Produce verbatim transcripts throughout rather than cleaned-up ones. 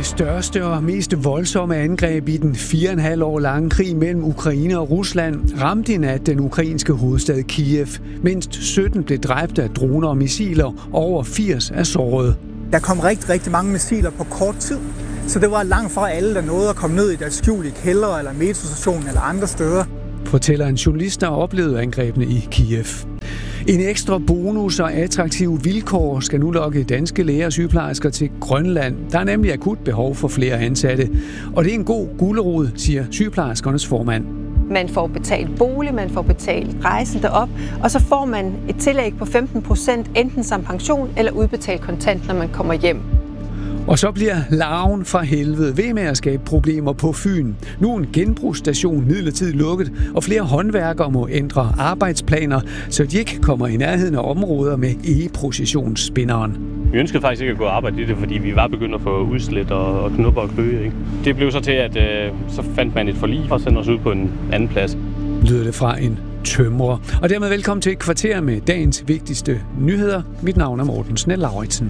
Det største og mest voldsomme angreb i den fire og en halv år lange krig mellem Ukraine og Rusland ramte i nat den ukrainske hovedstad Kiev. Mindst sytten blev dræbt af droner og missiler, og over firs er såret. Der kom rigtig, rigtig mange missiler på kort tid, så det var langt fra alle, der nåede at komme ned i deres skjul i kældre eller metrostationen eller andre steder. Fortæller en journalist, der oplevede angrebene i Kiev. En ekstra bonus og attraktive vilkår skal nu lokke danske læger og sygeplejersker til Grønland. Der er nemlig akut behov for flere ansatte. Og det er en god gulerod, siger sygeplejerskernes formand. Man får betalt bolig, man får betalt rejsen derop, og så får man et tillæg på femten procent enten som pension eller udbetalt kontant, når man kommer hjem. Og så bliver larven fra helvede ved med at skabe problemer på Fyn. Nu er en genbrugsstation midlertidigt lukket, og flere håndværkere må ændre arbejdsplaner, så de ikke kommer i nærheden af områder med e-processionsspinderen. Vi ønskede faktisk ikke at gå og arbejde i det, fordi vi var begyndt at få udslæt og, og knupper og kløe. Ikke? Det blev så til, at øh, så fandt man et forlig og sendte os ud på en anden plads. Lyder det fra en tømrer. Og dermed velkommen til et kvarter med dagens vigtigste nyheder. Mit navn er Morten Snell-Lauritsen.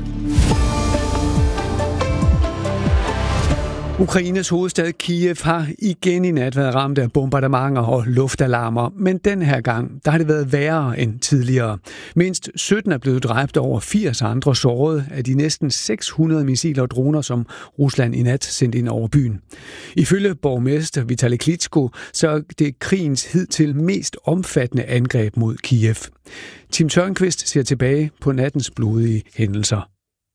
Ukraines hovedstad Kiev har igen i nat været ramt af bombardementer og luftalarmer, men den her gang der har det været værre end tidligere. Mindst sytten er blevet dræbt, over firs andre såret af de næsten seks hundrede missiler og droner, som Rusland i nat sendte ind over byen. Ifølge borgmester Vitali Klitschko, så er det krigens hidtil mest omfattende angreb mod Kiev. Tim Tørnqvist ser tilbage på nattens blodige hændelser.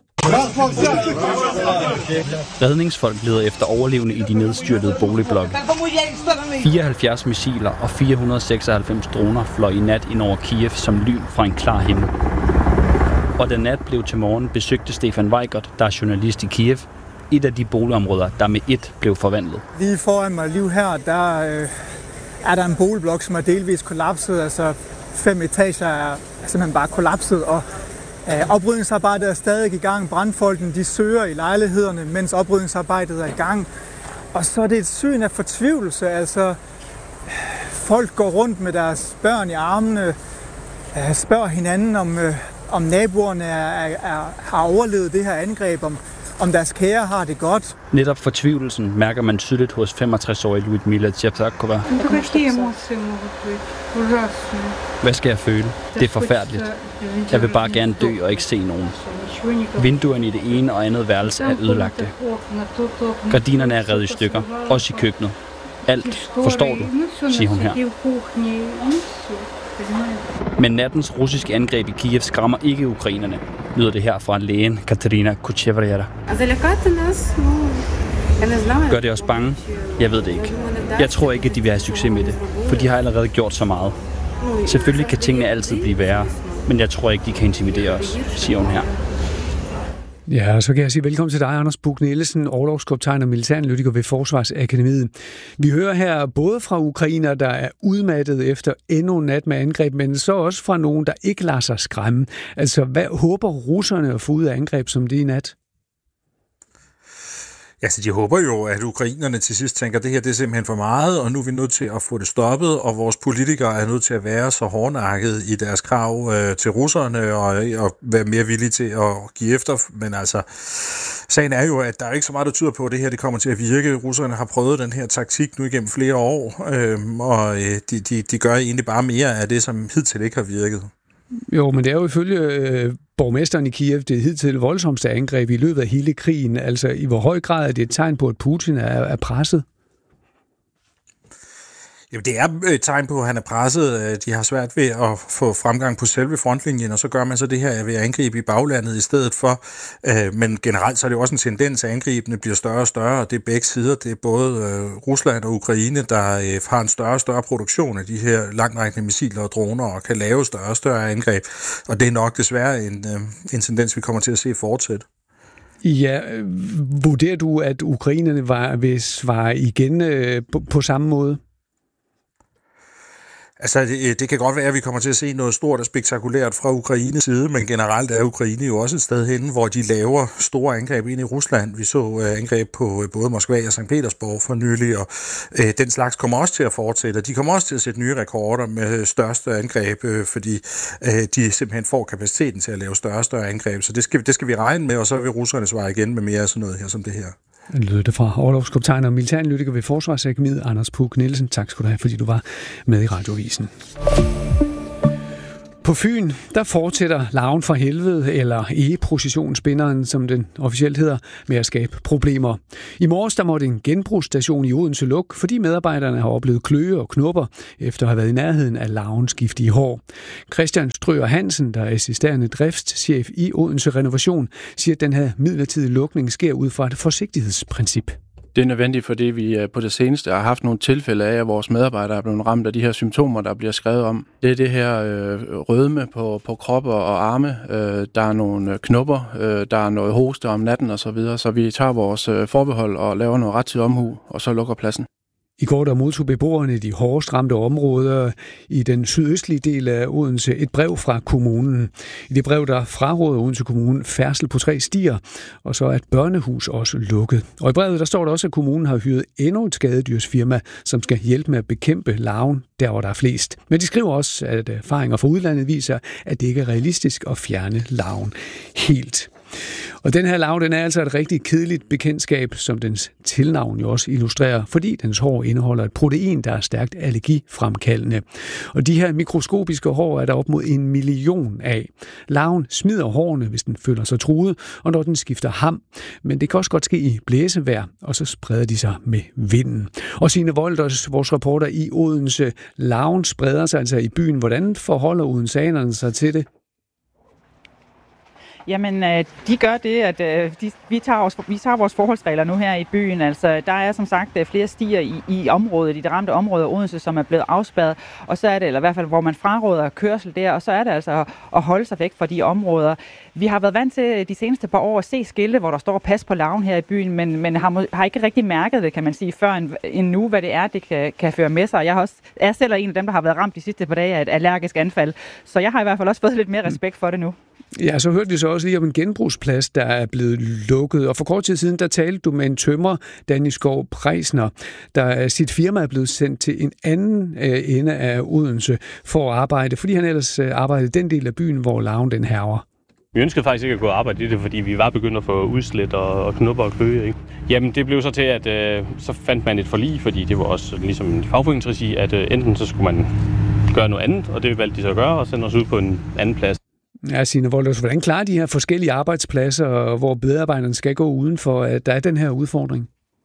Redningsfolk leder efter overlevende i de nedstyrtede boligblokke. fireoghalvfjerds missiler og fire hundrede og seksoghalvfems droner fløj i nat ind over Kiev som lyn fra en klar himmel. Og da nat blev til morgen, besøgte Stefan Weigert, der er journalist i Kiev, et af de boligområder, der med et blev forvandlet. Lige foran mig lige her, der øh, er der en boligblok, som er delvis kollapset. Altså fem etager er simpelthen bare kollapset, og oprydningsarbejdet er stadig i gang. Brandfolkene de søger i lejlighederne, mens oprydningsarbejdet er i gang. Og så er det et syn af fortvivlelse. Altså, folk går rundt med deres børn i armene, spørger hinanden, om, om naboerne er, er, har overlevet det her angreb, om, om deres kære har det godt. Netop fortvivlelsen mærker man tydeligt hos femogtres-årige Lyudmila Tjepsakova. Hvad skal jeg føle? Det er forfærdeligt. Jeg vil bare gerne dø og ikke se nogen. Vinduerne i det ene og andet værelse er ødelagte. Gardinerne er revet i stykker, også i køkkenet. Alt, forstår du, siger hun her. Men nattens russiske angreb i Kiev skræmmer ikke ukrainerne, lyder det her fra lægen Katerina Kuchevrera. Gør det os bange? Jeg ved det ikke. Jeg tror ikke, at de vil have succes med det, for de har allerede gjort så meget. Selvfølgelig kan tingene altid blive værre, men jeg tror ikke, de kan intimidere os, siger hun her. Ja, så kan jeg sige velkommen til dig, Anders Buch Nielsen, orlogskaptajn og militæranalytiker ved Forsvarsakademiet. Vi hører her både fra ukrainer, der er udmattet efter endnu en nat med angreb, men så også fra nogen, der ikke lader sig skræmme. Altså, hvad håber russerne at få ud af angreb som det i nat? Ja, så de håber jo, at ukrainerne til sidst tænker, at det her det er simpelthen for meget, og nu er vi nødt til at få det stoppet, og vores politikere er nødt til at være så hårdnakket i deres krav øh, til russerne, og, og være mere villige til at give efter. Men altså, sagen er jo, at der er ikke så meget, der tyder på, at det her det kommer til at virke. Russerne har prøvet den her taktik nu igennem flere år, øh, og de, de, de gør egentlig bare mere af det, som hidtil ikke har virket. Jo, men det er jo ifølge øh, borgmesteren i Kiev det hidtil voldsomste angreb i løbet af hele krigen. Altså, i hvor høj grad er det et tegn på, at Putin er, er presset? Jamen, det er et tegn på, at han er presset. De har svært ved at få fremgang på selve frontlinjen, og så gør man så det her ved at angribe i baglandet i stedet for. Men generelt så er det også en tendens, at angribene bliver større og større, og det er begge sider. Det er både Rusland og Ukraine, der har en større og større produktion af de her langtrækkende missiler og droner, og kan lave større og større angreb. Og det er nok desværre en, en tendens, vi kommer til at se fortsætte. Ja, vurderer du, at ukrainerne var, vil svare igen øh, på, på samme måde? Altså, det, det kan godt være, at vi kommer til at se noget stort og spektakulært fra Ukraines side, men generelt er Ukraine jo også et sted henne, hvor de laver store angreb ind i Rusland. Vi så uh, angreb på uh, både Moskva og Sankt Petersborg for nylig, og uh, den slags kommer også til at fortsætte. De kommer også til at sætte nye rekorder med største angreb, uh, fordi uh, de simpelthen får kapaciteten til at lave større og større angreb. Så det skal, det skal vi regne med, og så vil russerne svare igen med mere af sådan noget her som det her. Lød det fra orlogskaptajn og militæranalytiker ved Forsvarsakademiet, Anders Puk Nielsen. Tak skal du have, fordi du var med i Radioavisen. På Fyn, der fortsætter larven fra helvede, eller e-processionsspinderen, som den officielt hedder, med at skabe problemer. I morges der måtte en genbrugsstation i Odense lukke, fordi medarbejderne har oplevet kløe og knopper, efter at have været i nærheden af larvens giftige hår. Christian Strøger Hansen, der er assisterende driftschef i Odense Renovation, siger, at den her midlertidige lukning sker ud fra et forsigtighedsprincip. Det er nødvendigt, fordi vi på det seneste har haft nogle tilfælde af, at vores medarbejdere er blevet ramt af de her symptomer, der bliver skrevet om. Det er det her øh, rødme på, på kroppe og arme, øh, der er nogle knopper, øh, der er noget hoste om natten osv., så, videre. Så vi tager vores øh, forbehold og laver noget rettidig omhu, og så lukker pladsen. I går der modtog beboerne i de hårdest ramte områder i den sydøstlige del af Odense et brev fra kommunen. I det brev der fraråder Odense Kommune færdsel på tre stier, og så er et børnehus også lukket. Og i brevet der står der også, at kommunen har hyret endnu et skadedyrsfirma, som skal hjælpe med at bekæmpe larven der, hvor der er flest. Men de skriver også, at erfaringer fra udlandet viser, at det ikke er realistisk at fjerne larven helt. Og den her larve, den er altså et rigtig kedeligt bekendtskab, som dens tilnavn jo også illustrerer, fordi dens hår indeholder et protein, der er stærkt allergifremkaldende. Og de her mikroskopiske hår er der op mod en million af. Larven smider hårene, hvis den føler sig truet, og når den skifter ham. Men det kan også godt ske i blæsevejr, og så spreder de sig med vinden. Og Signe Wolders, vores reporter i Odense, larven spreder sig altså i byen. Hvordan forholder odenseanerne sig til det? Jamen, de gør det, at de, vi, tager vores, vi tager vores forholdsregler nu her i byen. Altså, der er som sagt flere stier i, i området, i det ramte område af Odense, som er blevet afspærret. Og så er det, eller i hvert fald, hvor man fraråder kørsel der, og så er det altså at holde sig væk fra de områder. Vi har været vant til de seneste par år at se skilte, hvor der står pas på larven her i byen, men, men har, har ikke rigtig mærket det, kan man sige, før en, en nu, hvad det er, det kan, kan føre med sig. Jeg har også, er selv en af dem, der har været ramt de sidste par dage af et allergisk anfald, så jeg har i hvert fald også fået lidt mere respekt for det nu. Ja, så hørte vi så også lige om en genbrugsplads, der er blevet lukket. Og for kort tid siden, der talte du med en tømrer, Danny Skov Preisner, der sit firma er blevet sendt til en anden øh, ende af Odense for at arbejde, fordi han ellers øh, arbejdede i den del af byen, hvor larven den hærger. Vi ønskede faktisk ikke at gå og arbejde i det, fordi vi var begyndt at få udslæt og, og knupper og kløe, ikke? Jamen, det blev så til, at øh, så fandt man et forlig, fordi det var også ligesom en fagforeningsregi, at øh, enten så skulle man gøre noget andet, og det valgte de så at gøre, og sende os ud på en anden plads. Ja, Signe Wolders, hvordan klarer de her forskellige arbejdspladser, hvor medarbejderne skal gå udenfor, at der er den her udfordring?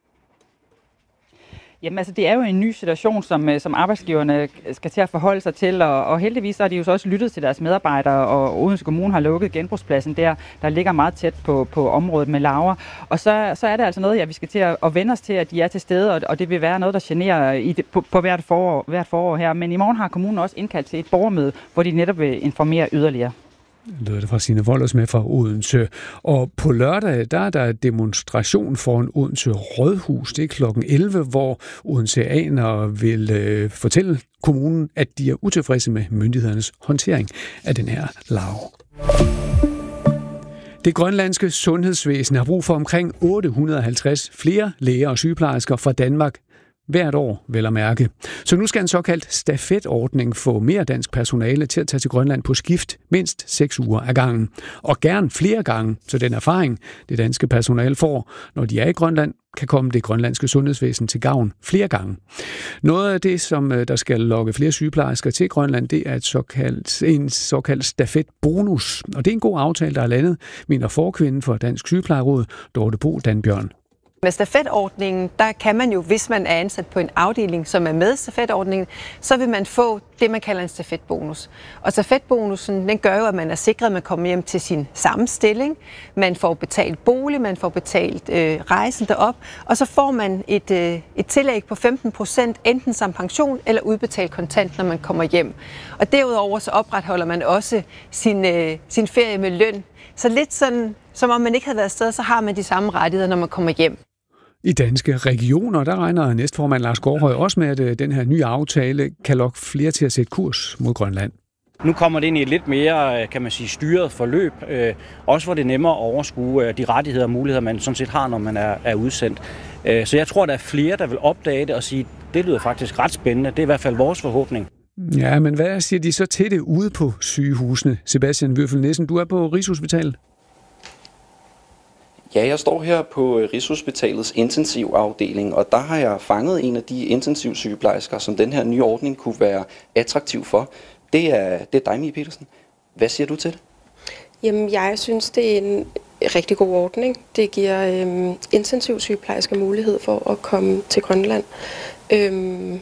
Jamen altså, det er jo en ny situation, som, som arbejdsgiverne skal til at forholde sig til, og, og heldigvis har de jo så også lyttet til deres medarbejdere, og Odense Kommune har lukket genbrugspladsen der, der ligger meget tæt på, på området med larver. Og så, så er det altså noget, ja, vi skal til at, at vende os til, at de er til stede, og, og det vil være noget, der generer i det, på, på hvert, forår, hvert forår her. Men i morgen har kommunen også indkaldt til et borgermøde, hvor de netop vil informere yderligere. Lød det fra Signe Wolders med fra Odense. Og på lørdag, der er der demonstration foran Odense Rådhus. Det er klokken elleve, hvor odenseaner vil øh, fortælle kommunen, at de er utilfredse med myndighedernes håndtering af den her larve. Det grønlandske sundhedsvæsen har brug for omkring otte hundrede og halvtreds flere læger og sygeplejersker fra Danmark hvert år, vel at mærke. Så nu skal en såkaldt stafetordning få mere dansk personale til at tage til Grønland på skift mindst seks uger ad gangen. Og gerne flere gange, så den erfaring, det danske personale får, når de er i Grønland, kan komme det grønlandske sundhedsvæsen til gavn flere gange. Noget af det, som der skal lokke flere sygeplejersker til Grønland, det er et såkaldt, en såkaldt stafetbonus. Og det er en god aftale, der er landet, mener forkvinden for Dansk Sygeplejeråd, Dorte Bo Danbjørn. Med stafetordningen, der kan man jo, hvis man er ansat på en afdeling, som er med stafetordningen, så vil man få det, man kalder en stafetbonus. Og stafetbonusen, den gør jo, at man er sikret, at man kommer hjem til sin samme stilling. Man får betalt bolig, man får betalt øh, rejsen derop, og så får man et, øh, et tillæg på femten procent, enten som pension eller udbetalt kontant, når man kommer hjem. Og derudover så opretholder man også sin, øh, sin ferie med løn. Så lidt sådan, som om man ikke havde været afsted, så har man de samme rettigheder, når man kommer hjem. I danske regioner, der regner næstformand Lars Gårdhøj også med, at den her nye aftale kan lokke flere til at sætte kurs mod Grønland. Nu kommer det ind i et lidt mere, kan man sige, styret forløb, øh, også hvor det er nemmere at overskue de rettigheder og muligheder, man sådan set har, når man er, er udsendt. Øh, så jeg tror, der er flere, der vil opdage det og sige, det lyder faktisk ret spændende. Det er i hvert fald vores forhåbning. Ja, men hvad siger de så til det ude på sygehusene? Sebastian Würfel Nissen, du er på Rigshospitalet. Ja, jeg står her på Rigshospitalets intensivafdeling, og der har jeg fanget en af de intensivsygeplejersker, som den her nye ordning kunne være attraktiv for. Det er, det er dig, Mie Petersen. Hvad siger du til det? Jamen, jeg synes, det er en rigtig god ordning. Det giver øhm, intensivsygeplejersker mulighed for at komme til Grønland. Øhm,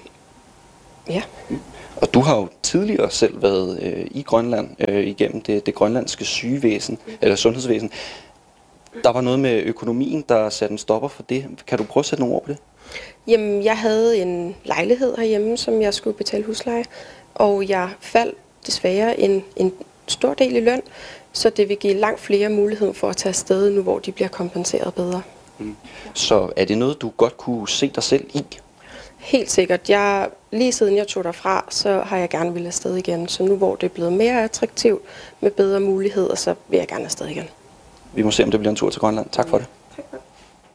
ja. Og du har jo tidligere selv været øh, i Grønland øh, igennem det, det grønlandske sygevæsen, eller sundhedsvæsen. Der var noget med økonomien, der satte en stopper for det. Kan du prøve at sætte nogle ord på det? Jamen, jeg havde en lejlighed herhjemme, som jeg skulle betale husleje, og jeg faldt desværre en, en stor del i løn, så det vil give langt flere mulighed for at tage afsted nu, hvor de bliver kompenseret bedre. Mm. Så er det noget, du godt kunne se dig selv i? Helt sikkert. Jeg, lige siden jeg tog derfra, så har jeg gerne ville afsted igen. Så nu, hvor det er blevet mere attraktivt med bedre muligheder, så vil jeg gerne afsted igen. Vi må se, om det bliver en tur til Grønland. Tak for det. Tak for det.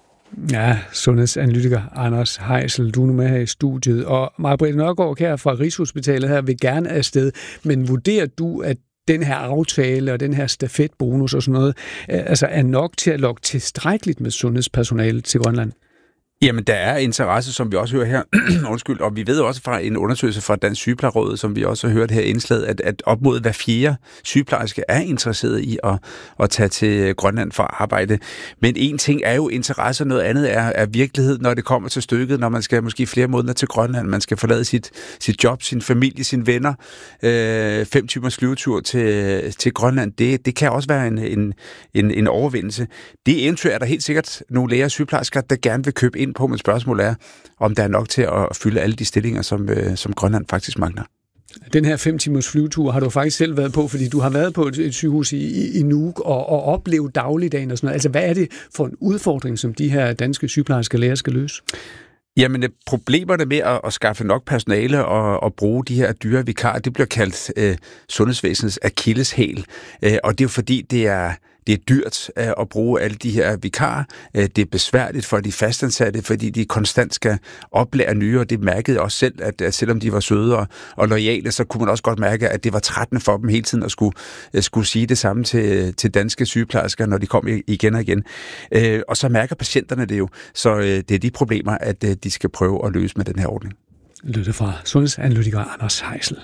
Ja, sundhedsanalytiker Anders Heisel, du er nu med her i studiet. Og Maj-Britt Nørgaard her fra Rigshospitalet her vil gerne afsted. Men vurderer du, at den her aftale og den her stafetbonus og sådan noget, altså er nok til at lokke tilstrækkeligt med sundhedspersonale til Grønland? Jamen, der er interesse, som vi også hører her, undskyld, og vi ved også fra en undersøgelse fra Dansk Sygeplejeråd, som vi også har hørt her indslaget, at, at op mod hver fjerde sygeplejerske er interesseret i at, at tage til Grønland for at arbejde. Men en ting er jo interesse, noget andet er, er virkelighed, når det kommer til stykket, når man skal måske flere måneder til Grønland, man skal forlade sit, sit job, sin familie, sine venner, øh, fem timers flyvetur til, til Grønland, det, det kan også være en, en, en, en overvindelse. Det eventuelt er der helt sikkert nogle læger og sygeplejersker, der gerne vil købe ind på, men spørgsmålet er, om der er nok til at fylde alle de stillinger, som, øh, som Grønland faktisk mangler. Den her fem timers flyvetur har du faktisk selv været på, fordi du har været på et, et sygehus i, i, i Nuuk og, og oplevet dagligdagen og sådan noget. Altså, hvad er det for en udfordring, som de her danske sygeplejersker læger skal løse? Jamen, problemerne med at, at skaffe nok personale og at bruge de her dyre vikarer, det bliver kaldt øh, sundhedsvæsenets akilleshæl. Øh, og det er jo fordi, det er Det er dyrt at bruge alle de her vikarer. Det er besværligt for de fastansatte, fordi de konstant skal oplære nye, og det mærkede også selv, at, at selvom de var søde og, og loyale, så kunne man også godt mærke, at det var trættende for dem hele tiden at skulle, skulle sige det samme til, til danske sygeplejersker, når de kom igen og igen. Og så mærker patienterne det jo, så det er de problemer, at de skal prøve at løse med den her ordning. Lytte fra sundhedsanalytiker Anders Heisel.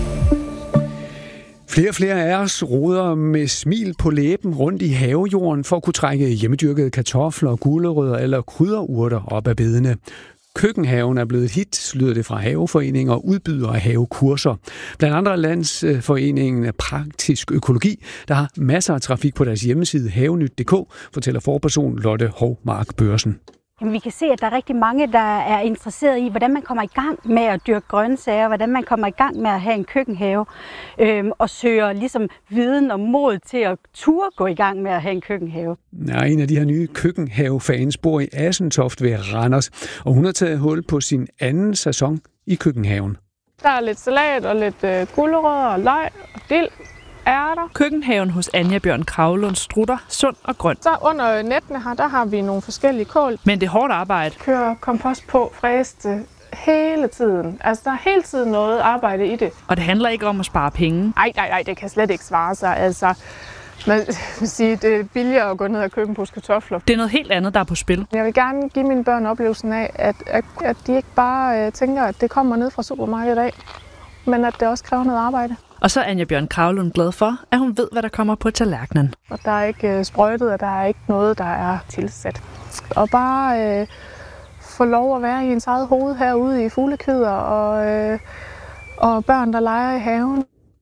Flere og flere af os roder med smil på læben rundt i havejorden for at kunne trække hjemmedyrkede kartofler, gulerødder eller krydderurter op af bedene. Køkkenhaven er blevet et hit, lyder det fra haveforeninger og udbydere af havekurser. Blandt andre Landsforeningen Praktisk Økologi, der har masser af trafik på deres hjemmeside havenyt punktum d k, fortæller forperson Lotte Hovmark Børsen. Jamen, vi kan se, at der er rigtig mange, der er interesseret i, hvordan man kommer i gang med at dyrke grøntsager, hvordan man kommer i gang med at have en køkkenhave, øhm, og søger ligesom viden og mod til at turde gå i gang med at have en køkkenhave. Ja, en af de her nye køkkenhavefans bor i Assentoft ved Randers, og hun har taget hul på sin anden sæson i køkkenhaven. Der er lidt salat og lidt øh, gulerødder og løg og dild. Ærter. Køkkenhaven hos Anja Bjørn Kravlund strutter sund og grøn. Så under nettene her, der har vi nogle forskellige kål. Men det er hårdt arbejde. Kører kompost på, fræste hele tiden. Altså, der er hele tiden noget arbejde i det. Og det handler ikke om at spare penge. Nej, nej, nej, det kan slet ikke svare sig. Altså, man vil sige, det er billigere at gå ned og købe en pose kartofler. Det er noget helt andet, der er på spil. Jeg vil gerne give mine børn oplevelsen af, at, at, at de ikke bare uh, tænker, at det kommer ned fra supermarkedet af, men at det også kræver noget arbejde. Og så er Anja Bjørn Kravlund glad for, at hun ved, hvad der kommer på tallerkenen. Og der er ikke sprøjtet, og der er ikke noget, der er tilsat. Og bare øh, få lov at være i ens eget hoved herude i fuglekvider og, øh, og børn, der leger i haven.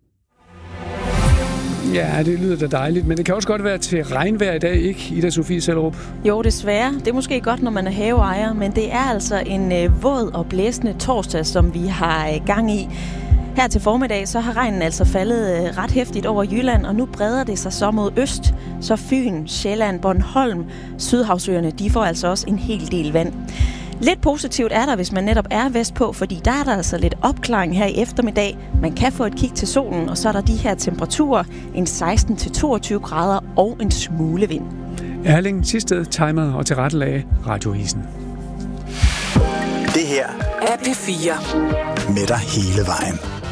Ja, det lyder da dejligt, men det kan også godt være til regnvejr i dag, ikke, Ida Sofie Sellerup? Jo, desværre. Det er måske godt, når man er haveejer, men det er altså en øh, våd og blæsende torsdag, som vi har øh, gang i. Her til formiddag så har regnen altså faldet ret hæftigt over Jylland, og nu breder det sig så mod øst, så Fyn, Sjælland, Bornholm, Sydhavsøerne, de får altså også en hel del vand. Lidt positivt er der, hvis man netop er vestpå, fordi der er der altså lidt opklaring her i eftermiddag. Man kan få et kig til solen, og så er der de her temperaturer, en seksten til toogtyve grader og en smule vind. Erling Thisted timer og tilrettelagde Radioisen. Det her er P fire. Med dig hele vejen.